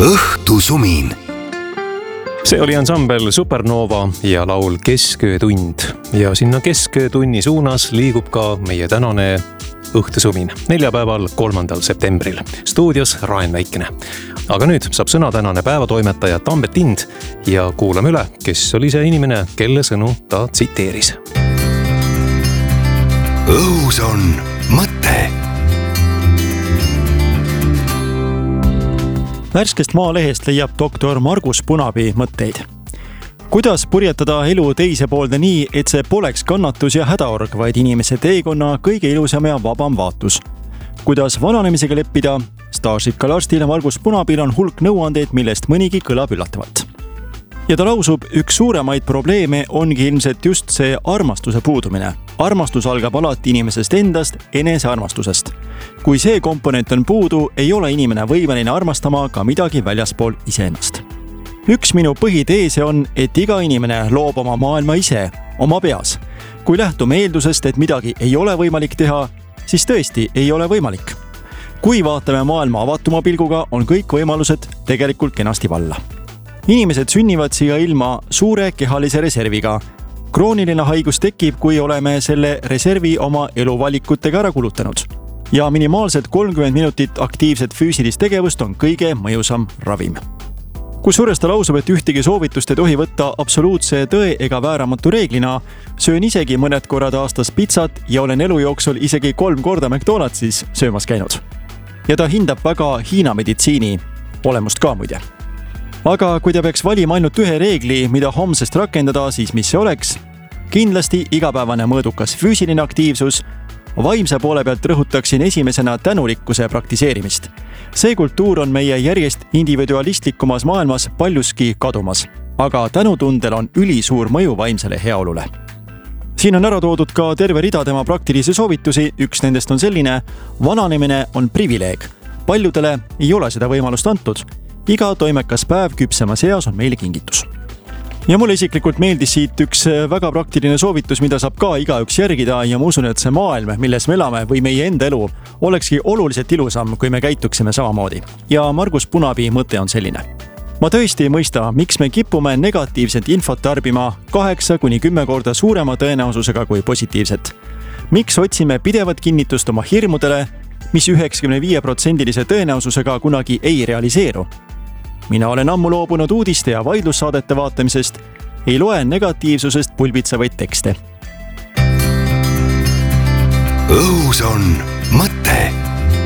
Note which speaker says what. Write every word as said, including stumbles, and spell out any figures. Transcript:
Speaker 1: õhtusumin.
Speaker 2: See oli ansambel Supernova ja laul Kesköötund ja sinna Kesköötunni suunas liigub ka meie tänane õhtusumin neljapäeval, kolmandal septembril. Stuudios Raen Väikene. Aga nüüd saab sõna tänane päevatoimetaja Tambet Tind ja kuulame üle, kes oli see inimene, kelle sõnu ta tsiteeris.
Speaker 1: Õhus on mõte.
Speaker 3: Värskest Maalehest leiab doktor Margus Punapii mõtteid. Kuidas purjetada elu teise poolde nii, et see poleks kannatus ja hädaorg, vaid inimese teekonna kõige ilusam ja vabam vaatus? Kuidas vananemisega leppida? Staažikal arstile Margus Punapiil on hulk nõuandeid, millest mõnigi kõlab üllatavalt. Ja ta lausub, üks suuremaid probleeme ongi ilmselt just see armastuse puudumine. Armastus algab alati inimesest endast, enesearmastusest. Kui see komponent on puudu, ei ole inimene võimeline armastama ka midagi väljaspool iseennast. Üks minu põhiteese on, et iga inimene loob oma maailma ise, oma peas. Kui lähtume eeldusest, et midagi ei ole võimalik teha, siis tõesti ei ole võimalik. Kui vaatame maailma avatuma pilguga, on kõik võimalused tegelikult kenasti valla. Inimesed sünnivad siia ilma suure kehalise reserviga. Krooniline haigus tekib, kui oleme selle reservi oma eluvalikutega ära kulutanud. Ja minimaalselt kolmkümmend minutit aktiivset füüsilist tegevust on kõige mõjusam ravim. Kusjuures ta lausub, et ühtegi soovitust ei tohi võtta absoluutse tõe ega vääramatu reeglina, söön isegi mõned korrad aastas pitsat ja olen elu jooksul isegi kolm korda McDonaldsis söömas käinud. Ja ta hindab väga Hiina meditsiini olemust ka muide. Aga kui ta peaks valima ainult ühe reegli, mida homsest rakendada, siis mis see oleks? Kindlasti igapäevane mõõdukas füüsiline aktiivsus. Vaimse poole pealt rõhutaksin esimesena tänulikkuse praktiseerimist. See kultuur on meie järjest individualistlikumas maailmas paljuski kadumas, aga tänutundel on ülisuur mõju vaimsele heaolule. Siin on ära toodud ka terve rida tema praktilisi soovitusi, üks nendest on selline, vananemine on privileeg. Paljudele ei ole seda võimalust antud. Iga toimekas päev küpsemas eas on meile kingitus. Ja mulle isiklikult meeldis siit üks väga praktiline soovitus, mida saab ka igaüks järgida ja ma usun, et see maailm, milles me elame või meie enda elu, olekski oluliselt ilusam, kui me käituksime samamoodi. Ja Margus Punapii mõte on selline. Ma tõesti ei mõista, miks me kipume negatiivset infot tarbima kaheksa kuni kümme korda suurema tõenäosusega kui positiivset. Miks otsime pidevat kinnitust oma hirmudele, mis üheksakümne viie protsendilise tõenäosusega kunagi ei realiseeru? Mina olen ammu loobunud uudiste ja vaidlussaadete vaatamisest, ei loe negatiivsusest pulbitsevaid tekste.
Speaker 1: Õhus on mõte.